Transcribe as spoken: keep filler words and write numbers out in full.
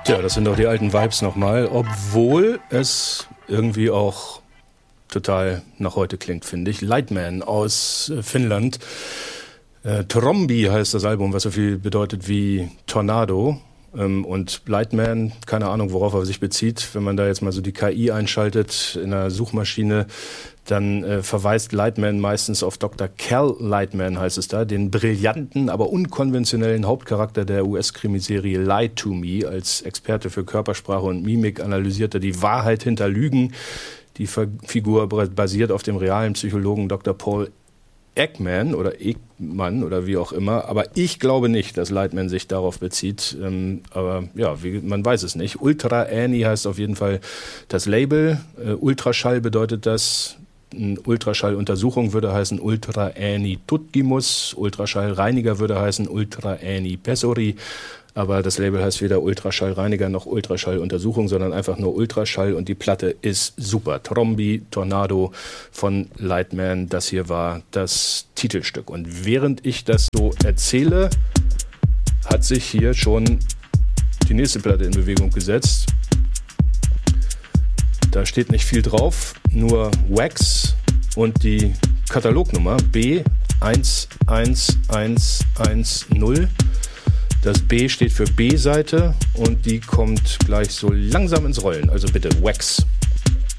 Tja, das sind doch die alten Vibes nochmal, obwohl es irgendwie auch total nach heute klingt, finde ich. Lightman aus Finnland. Äh, Trombi heißt das Album, was so viel bedeutet wie Tornado. Ähm, und Lightman, keine Ahnung, worauf er sich bezieht. Wenn man da jetzt mal so die K I einschaltet in einer Suchmaschine, dann äh, verweist Lightman meistens auf Doktor Cal Lightman, heißt es da, den brillanten, aber unkonventionellen Hauptcharakter der U S-Krimiserie Lie to Me. Als Experte für Körpersprache und Mimik analysiert er die Wahrheit hinter Lügen. Die Figur basiert auf dem realen Psychologen Doktor Paul Ekman oder Ekman oder wie auch immer. Aber ich glaube nicht, dass Lightman sich darauf bezieht. Ähm, aber ja, wie, man weiß es nicht. Ultra Annie heißt auf jeden Fall das Label. Äh, Ultraschall bedeutet das. Ultraschalluntersuchung würde heißen Ultra Annie Tutgimus. Ultraschallreiniger würde heißen Ultra Annie Pessori. Aber das Label heißt weder Ultraschallreiniger noch Ultraschalluntersuchung, sondern einfach nur Ultraschall und die Platte ist super. Trombi, Tornado von Lightman, das hier war das Titelstück. Und während ich das so erzähle, hat sich hier schon die nächste Platte in Bewegung gesetzt. Da steht nicht viel drauf, nur Wax und die Katalognummer B eins eins eins eins null. Das B steht für B-Seite und die kommt gleich so langsam ins Rollen. Also bitte Wax.